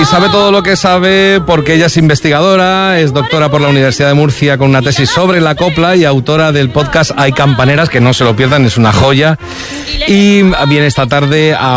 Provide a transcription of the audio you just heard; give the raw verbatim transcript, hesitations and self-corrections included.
Y sabe todo lo que sabe porque ella es investigadora, es doctora por la Universidad de Murcia con una tesis sobre la copla y autora del podcast Hay Campaneras, que no se lo pierdan, es una joya. Y viene esta tarde a